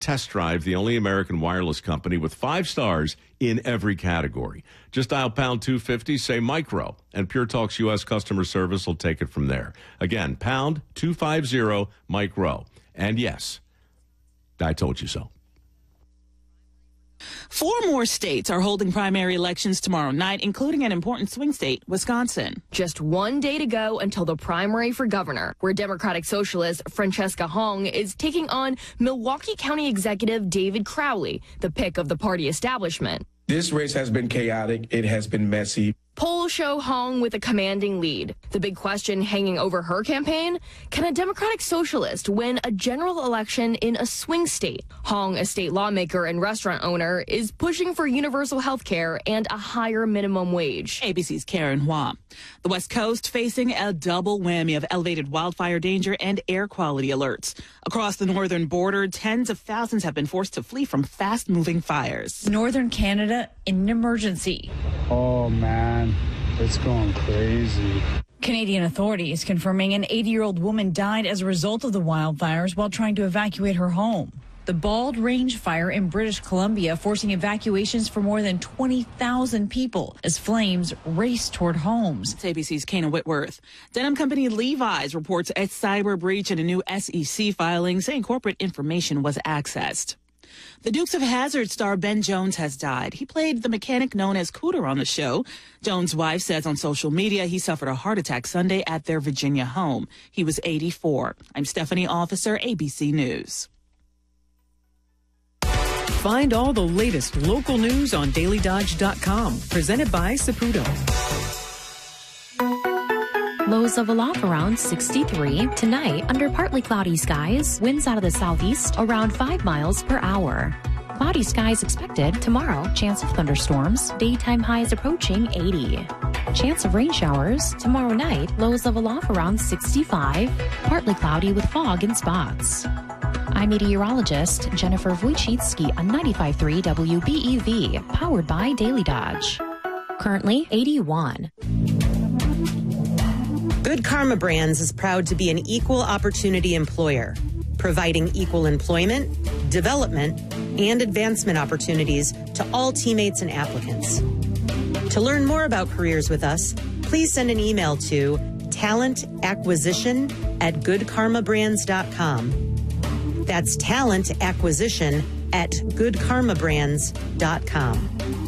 Test drive the only American wireless company with 5 stars in every category. Just dial pound 250, say micro, and Pure Talk's U.S. customer service will take it from there. Again, pound 250 micro. And yes, I told you so. 4 more states are holding primary elections tomorrow night, including an important swing state, Wisconsin. Just one day to go until the primary for governor, where Democratic Socialist Francesca Hong is taking on Milwaukee County Executive David Crowley, the pick of the party establishment. This race has been chaotic. It has been messy. Polls show Hong with a commanding lead. The big question hanging over her campaign, can a Democratic Socialist win a general election in a swing state? Hong, a state lawmaker and restaurant owner, is pushing for universal health care and a higher minimum wage. ABC's Karen Hua. The West Coast facing a double whammy of elevated wildfire danger and air quality alerts. Across the northern border, tens of thousands have been forced to flee from fast-moving fires. Northern Canada in an emergency. Oh, man, it's going crazy. Canadian authorities confirming an 80-year-old woman died as a result of the wildfires while trying to evacuate her home. The Bald Range fire in British Columbia forcing evacuations for more than 20,000 people as flames race toward homes. It's ABC's Kana Whitworth. Denim company Levi's reports a cyber breach in a new SEC filing saying corporate information was accessed. The Dukes of Hazzard star Ben Jones has died. He played the mechanic known as Cooter on the show. Jones' wife says on social media he suffered a heart attack Sunday at their Virginia home. He was 84. I'm Stephanie Officer, ABC News. Find all the latest local news on DailyDodge.com. Presented by Saputo. Lows of aloft around 63. Tonight, under partly cloudy skies, winds out of the southeast around 5 miles per hour. Cloudy skies expected tomorrow. Chance of thunderstorms. Daytime highs approaching 80. Chance of rain showers tomorrow night. Lows of aloft around 65. Partly cloudy with fog in spots. I'm meteorologist Jennifer Wojcicki on 95.3 WBEV, powered by Daily Dodge. Currently 81. Good Karma Brands is proud to be an equal opportunity employer, providing equal employment, development, and advancement opportunities to all teammates and applicants. To learn more about careers with us, please send an email to talentacquisition@goodkarmabrands.com. That's talentacquisition@goodkarmabrands.com.